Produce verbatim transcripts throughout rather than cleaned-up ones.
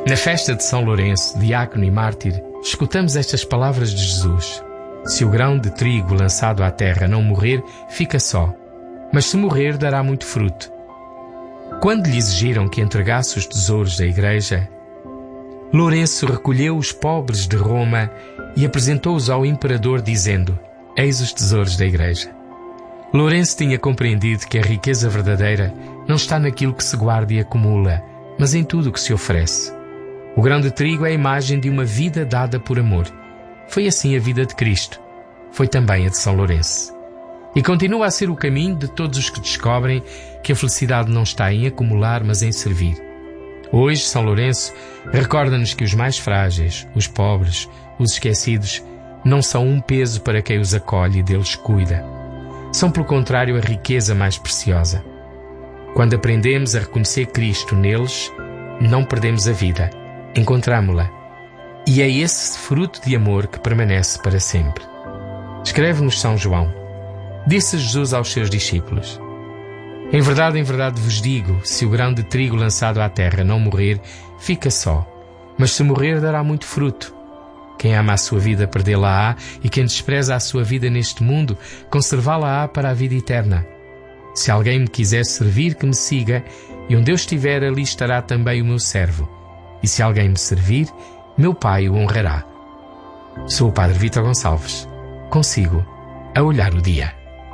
Na festa de São Lourenço, diácono e mártir, escutamos estas palavras de Jesus. Se o grão de trigo lançado à terra não morrer, fica só, mas se morrer, dará muito fruto. Quando lhe exigiram que entregasse os tesouros da igreja, Lourenço recolheu os pobres de Roma e apresentou-os ao imperador, dizendo: eis os tesouros da igreja. Lourenço tinha compreendido que a riqueza verdadeira não está naquilo que se guarda e acumula, mas em tudo o que se oferece. O grão de trigo é a imagem de uma vida dada por amor. Foi assim a vida de Cristo. Foi também a de São Lourenço. E continua a ser o caminho de todos os que descobrem que a felicidade não está em acumular, mas em servir. Hoje, São Lourenço recorda-nos que os mais frágeis, os pobres, os esquecidos, não são um peso para quem os acolhe e deles cuida. São, pelo contrário, a riqueza mais preciosa. Quando aprendemos a reconhecer Cristo neles, não perdemos a vida, encontramo-la. E é esse fruto de amor que permanece para sempre. Escreve-nos São João. Disse Jesus aos seus discípulos: em verdade, em verdade vos digo, se o grão de trigo lançado à terra não morrer, fica só, mas se morrer, dará muito fruto. Quem ama a sua vida, perdê-la-á, e quem despreza a sua vida neste mundo, conservá-la-á para a vida eterna. Se alguém me quiser servir, que me siga, e onde eu estiver, ali estará também o meu servo. E se alguém me servir, meu Pai o honrará. Sou o Padre Vítor Gonçalves. Consigo a olhar o dia.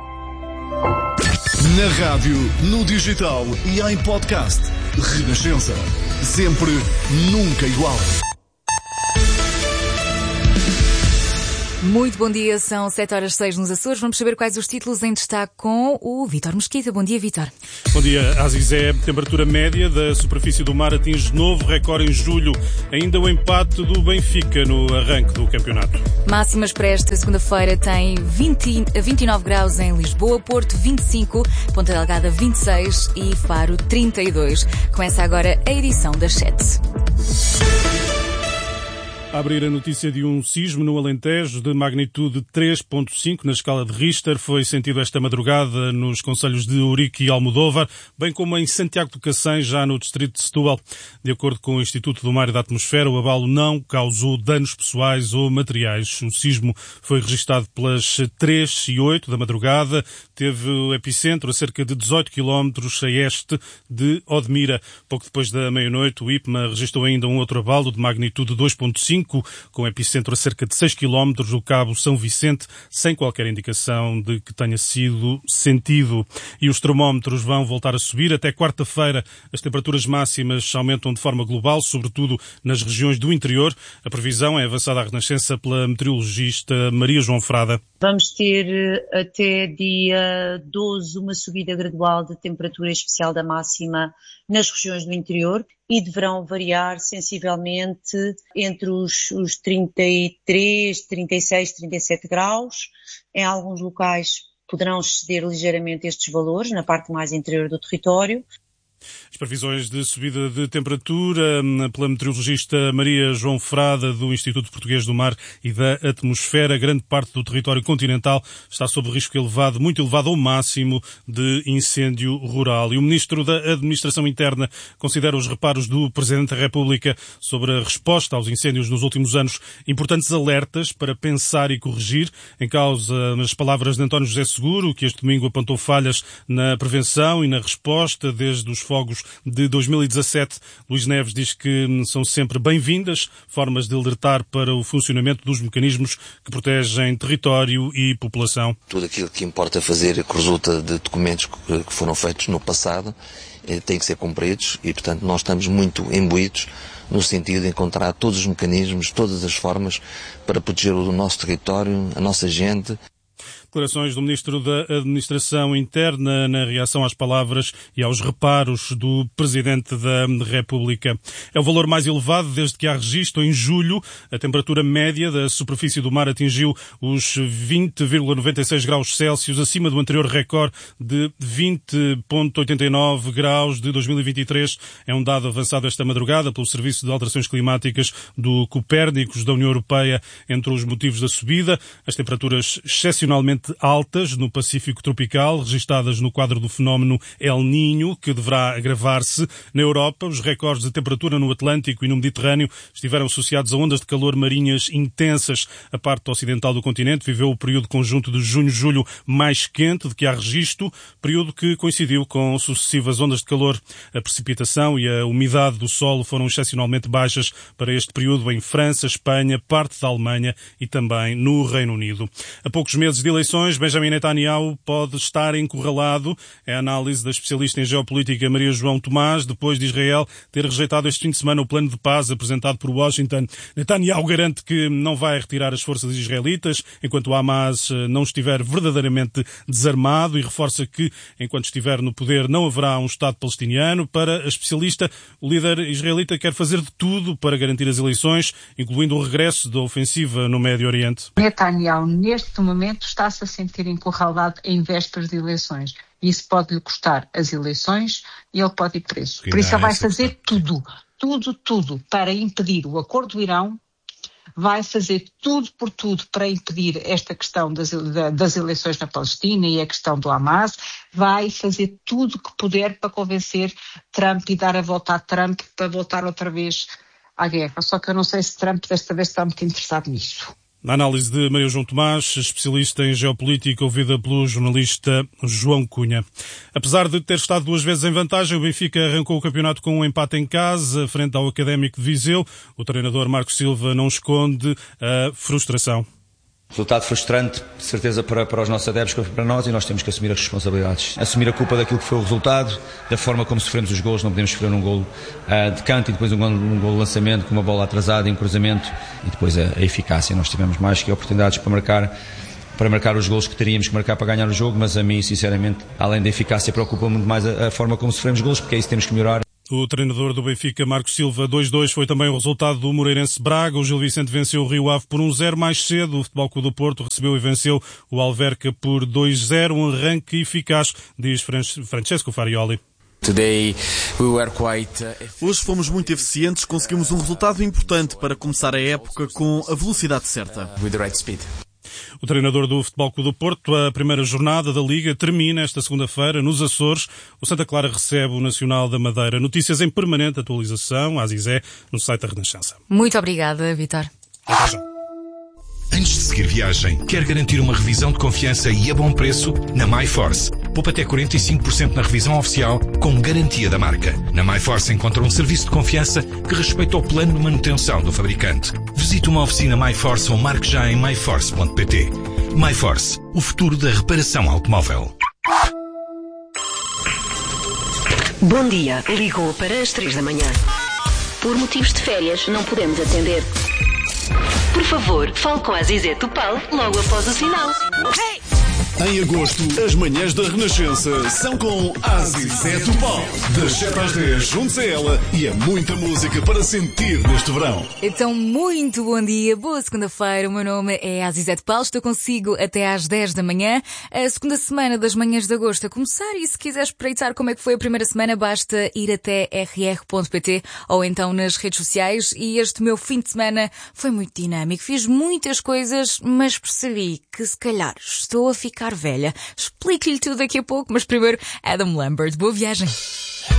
Na rádio, no digital e em podcast. Renascença. Sempre, nunca igual. Muito bom dia, são sete horas e seis nos Açores. Vamos saber quais os títulos em destaque com o Vítor Mesquita. Bom dia, Vítor. Bom dia, Azizé. Temperatura média da superfície do mar atinge novo recorde em julho. Ainda o empate do Benfica no arranque do campeonato. Máximas para esta segunda-feira tem vinte, vinte e nove graus em Lisboa, Porto vinte e cinco, Ponta Delgada vinte e seis e Faro trinta e dois. Começa agora a edição das sete. A abrir a notícia de um sismo no Alentejo de magnitude três ponto cinco na escala de Richter foi sentido esta madrugada nos concelhos de Ourique e Almodóvar, bem como em Santiago do Cacém, já no distrito de Setúbal. De acordo com o Instituto do Mar e da Atmosfera, o abalo não causou danos pessoais ou materiais. O sismo foi registado pelas três e oito da madrugada. Teve o epicentro a cerca de dezoito quilómetros a este de Odmira. Pouco depois da meia-noite, o IPMA registrou ainda um outro abalo de magnitude dois ponto cinco, com epicentro a cerca de seis quilómetros do Cabo São Vicente, sem qualquer indicação de que tenha sido sentido. E os termómetros vão voltar a subir. Até quarta-feira as temperaturas máximas aumentam de forma global, sobretudo nas regiões do interior. A previsão é avançada à Renascença pela meteorologista Maria João Frada. Vamos ter até dia doze uma subida gradual de temperatura especial da máxima nas regiões do interior e deverão variar sensivelmente entre os, os trinta e três, trinta e seis, trinta e sete graus. Em alguns locais poderão exceder ligeiramente estes valores, na parte mais interior do território. As previsões de subida de temperatura pela meteorologista Maria João Frada do Instituto Português do Mar e da Atmosfera. Grande parte do território continental está sob risco elevado, muito elevado ao máximo, de incêndio rural. E o Ministro da Administração Interna considera os reparos do Presidente da República sobre a resposta aos incêndios nos últimos anos importantes alertas para pensar e corrigir. Em causa as palavras de António José Seguro, que este domingo apontou falhas na prevenção e na resposta desde os fogos de dois mil e dezassete. Luís Neves diz que são sempre bem-vindas formas de alertar para o funcionamento dos mecanismos que protegem território e população. Tudo aquilo que importa fazer que resulta de documentos que foram feitos no passado tem que ser cumpridos e, portanto, nós estamos muito imbuídos no sentido de encontrar todos os mecanismos, todas as formas para proteger o nosso território, a nossa gente. Declarações do Ministro da Administração Interna na reação às palavras e aos reparos do Presidente da República. É o valor mais elevado desde que há registro. Em julho, a temperatura média da superfície do mar atingiu os vinte vírgula noventa e seis graus Celsius, acima do anterior recorde de vinte vírgula oitenta e nove graus de dois mil e vinte e três. É um dado avançado esta madrugada pelo Serviço de Alterações Climáticas do Copérnicos da União Europeia. Entre os motivos da subida, as temperaturas excepcionalmente bastante altas no Pacífico tropical, registadas no quadro do fenómeno El Niño, que deverá agravar-se. Na Europa, os recordes de temperatura no Atlântico e no Mediterrâneo estiveram associados a ondas de calor marinhas intensas. A parte ocidental do continente viveu o período conjunto de junho-julho mais quente de que há registro, período que coincidiu com sucessivas ondas de calor. A precipitação e a umidade do solo foram excepcionalmente baixas para este período em França, Espanha, parte da Alemanha e também no Reino Unido. A poucos meses de eleições, Benjamin Netanyahu pode estar encurralado. É a análise da especialista em geopolítica Maria João Tomás, depois de Israel ter rejeitado este fim de semana o plano de paz apresentado por Washington. Netanyahu garante que não vai retirar as forças israelitas enquanto o Hamas não estiver verdadeiramente desarmado e reforça que, enquanto estiver no poder, não haverá um Estado palestiniano. Para a especialista, o líder israelita quer fazer de tudo para garantir as eleições, incluindo o regresso da ofensiva no Médio Oriente. Netanyahu, neste momento, está-se a sentir encurralado em vésperas de eleições. Isso pode-lhe custar as eleições e ele pode ir preso. Por isso ele vai fazer tudo, tudo, tudo para impedir o acordo do Irão, vai fazer tudo por tudo para impedir esta questão das, das eleições na Palestina e a questão do Hamas, vai fazer tudo o que puder para convencer Trump e dar a volta a Trump para voltar outra vez à guerra. Só que eu não sei se Trump desta vez está muito interessado nisso. Na análise de Maria João Tomás, especialista em geopolítica, ouvida pelo jornalista João Cunha. Apesar de ter estado duas vezes em vantagem, o Benfica arrancou o campeonato com um empate em casa, frente ao Académico de Viseu. O treinador Marcos Silva não esconde a frustração. Resultado frustrante, de certeza, para, para os nossos adeptos, para nós, e nós temos que assumir as responsabilidades. Assumir a culpa daquilo que foi o resultado, da forma como sofremos os golos. Não podemos sofrer um golo uh, de canto e depois um golo, um golo de lançamento com uma bola atrasada e um cruzamento, e depois a, a eficácia. Nós tivemos mais que oportunidades para marcar, para marcar os golos que teríamos que marcar para ganhar o jogo, mas a mim, sinceramente, além da eficácia, preocupa muito mais a, a forma como sofremos golos, porque é isso que temos que melhorar. O treinador do Benfica, Marcos Silva, dois a dois, foi também o resultado do Moreirense Braga. O Gil Vicente venceu o Rio Ave por um zero mais cedo. O Futebol Clube do Porto recebeu e venceu o Alverca por dois a zero. Um arranque eficaz, diz Francesco Farioli. Hoje fomos muito eficientes, conseguimos um resultado importante para começar a época com a velocidade certa. O treinador do Futebol Clube do Porto, a primeira jornada da Liga termina esta segunda-feira nos Açores. O Santa Clara recebe o Nacional da Madeira. Notícias em permanente atualização, a Zizé, no site da Renascença. Muito obrigada, Vítor. Até já. Antes de seguir viagem, quer garantir uma revisão de confiança e a bom preço? Na MyForce. Poupa até quarenta e cinco por cento na revisão oficial, com garantia da marca. Na MyForce encontra um serviço de confiança que respeita o plano de manutenção do fabricante. Visite uma oficina MyForce ou marque já em my force ponto p t. MyForce, o futuro da reparação automóvel. Bom dia, ligou para as três da manhã. Por motivos de férias, não podemos atender. Por favor, fale com a Zizé Topal logo após o sinal. Hey! Em agosto, as manhãs da Renascença são com a Zizé Topal. Das sete às dez, juntos a ela e a muita música para sentir neste verão. Então, muito bom dia, boa segunda-feira. O meu nome é Azizé Topal, estou consigo até às dez da manhã. A segunda semana das manhãs de agosto a começar, e se quiser espreitar como é que foi a primeira semana, basta ir até r r ponto p t ou então nas redes sociais. E este meu fim de semana foi muito dinâmico. Fiz muitas coisas, mas percebi que se calhar estou a ficar velha. Explico-lhe tudo daqui a pouco, mas primeiro Adam Lambert. Boa viagem.